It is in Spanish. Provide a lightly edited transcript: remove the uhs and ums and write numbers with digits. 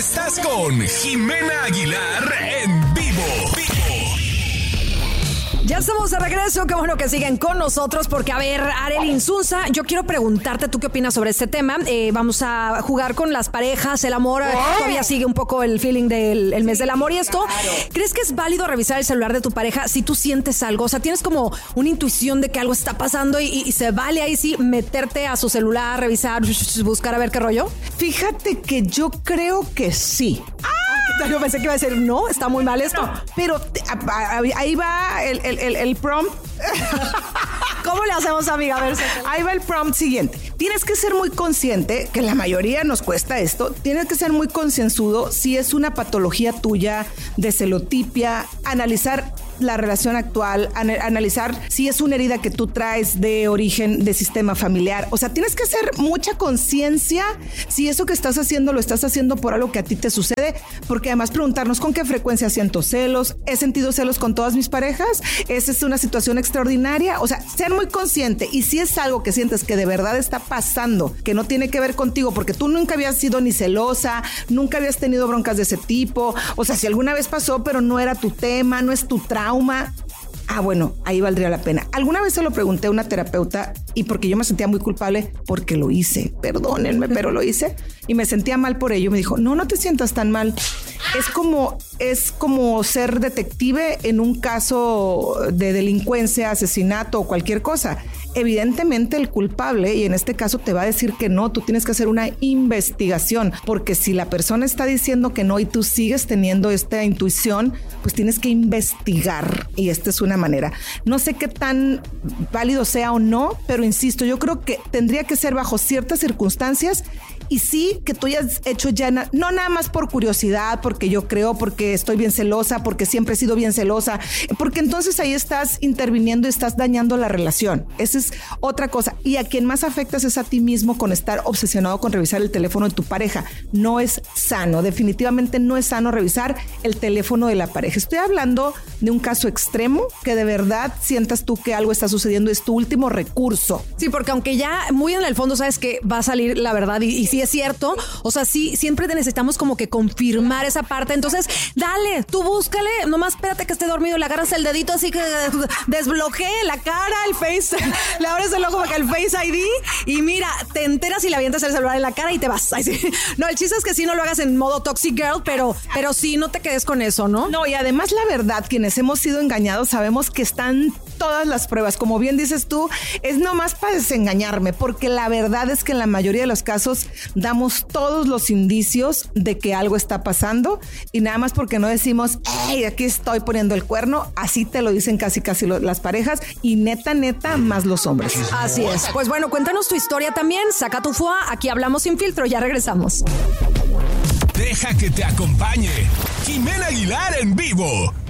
Estás con Jimena Aguilar en vivo. Ya estamos de regreso, qué bueno que siguen con nosotros porque, a ver, Arely Insunza, yo quiero preguntarte, ¿tú qué opinas sobre este tema? Vamos a jugar con las parejas, el amor, todavía sigue un poco el feeling del mes del amor y esto. Claro. ¿Crees que es válido revisar el celular de tu pareja si tú sientes algo? O sea, tienes como una intuición de que algo está pasando y se vale ahí sí meterte a su celular, revisar, buscar a ver qué rollo. Fíjate que yo creo que sí. Yo pensé que iba a decir, no, está muy mal esto. No, pero ahí va el prompt. ¿Cómo le hacemos, amiga? A ver, ahí va el prompt siguiente. Tienes que ser muy consciente, que la mayoría nos cuesta esto, tienes que ser muy concienzudo si es una patología tuya de celotipia, analizar la relación actual, analizar si es una herida que tú traes de origen de sistema familiar. O sea, tienes que hacer mucha conciencia si eso que estás haciendo lo estás haciendo por algo que a ti te sucede, porque además preguntarnos con qué frecuencia siento celos, ¿he sentido celos con todas mis parejas? ¿Esa es una situación extraordinaria? O sea, ser muy consciente, y si es algo que sientes que de verdad está pasando, que no tiene que ver contigo, porque tú nunca habías sido ni celosa, nunca habías tenido broncas de ese tipo, o sea, si alguna vez pasó, pero no era tu tema, no es tu trauma, bueno, ahí valdría la pena. Alguna vez se lo pregunté a una terapeuta y porque yo me sentía muy culpable porque lo hice, perdónenme, pero lo hice y me sentía mal por ello. Me dijo, no te sientas tan mal. Es como ser detective en un caso de delincuencia, asesinato o cualquier cosa. Evidentemente el culpable, y en este caso te va a decir que no, tú tienes que hacer una investigación, porque si la persona está diciendo que no y tú sigues teniendo esta intuición, pues tienes que investigar, y esta es una manera. No sé qué tan válido sea o no, pero insisto, yo creo que tendría que ser bajo ciertas circunstancias. Y sí, que tú hayas hecho ya, no nada más por curiosidad, porque yo creo, porque estoy bien celosa, porque siempre he sido bien celosa, porque entonces ahí estás interviniendo y estás dañando la relación. Esa es otra cosa. Y a quien más afectas es a ti mismo con estar obsesionado con revisar el teléfono de tu pareja. No es sano, definitivamente no es sano revisar el teléfono de la pareja. Estoy hablando de un caso extremo que de verdad sientas tú que algo está sucediendo, es tu último recurso. Sí, porque aunque ya muy en el fondo sabes que va a salir la verdad y sí es cierto, o sea, sí, siempre necesitamos como que confirmar esa parte, entonces dale, tú búscale, nomás espérate que esté dormido, le agarras el dedito así que desbloquee la cara, el face, le abres el ojo para que el Face ID y mira, te enteras y le avientas el celular en la cara y te vas. Ay, sí. No, el chiste es que sí no lo hagas en modo Toxic Girl, pero sí no te quedes con eso, ¿no? No, y además la verdad, quienes hemos sido engañados sabemos que están todas las pruebas, como bien dices tú, es nomás para desengañarme, porque la verdad es que en la mayoría de los casos damos todos los indicios de que algo está pasando y nada más porque no decimos, hey, aquí estoy poniendo el cuerno, así te lo dicen casi las parejas y neta, más los hombres. Así es. Pues bueno, cuéntanos tu historia también, saca tu foie, aquí hablamos sin filtro, ya regresamos. Deja que te acompañe Jimena Aguilar en vivo.